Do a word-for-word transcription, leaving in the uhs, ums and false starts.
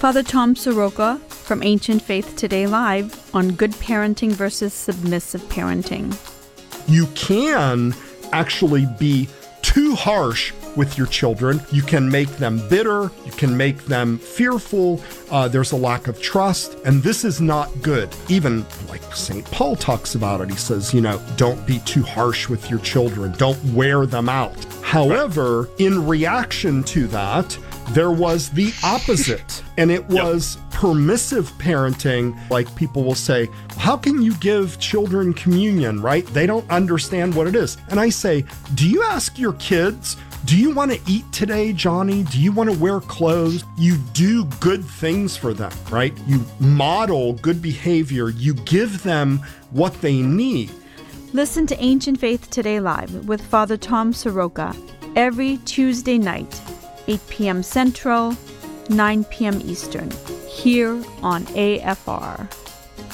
Father Tom Soroka from Ancient Faith Today Live on good parenting versus submissive parenting. You can actually be too harsh with your children. You can make them bitter. You can make them fearful. Uh, there's a lack of trust, and this is not good. Even like Saint Paul talks about it. He says, you know, don't be too harsh with your children. Don't wear them out. However, in reaction to that, there was the opposite, and it was yep. permissive parenting. Like people will say, how can you give children communion, right? They don't understand what it is. And I say, do you ask your kids, do you want to eat today, Johnny? Do you want to wear clothes? You do good things for them, right? You model good behavior. You give them what they need. Listen to Ancient Faith Today Live with Father Tom Soroka every Tuesday night, eight p.m. Central, nine p.m. Eastern, here on A F R.